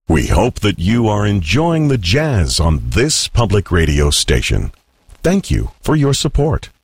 We hope that you are enjoying the jazz on this public radio station. Thank you for your support.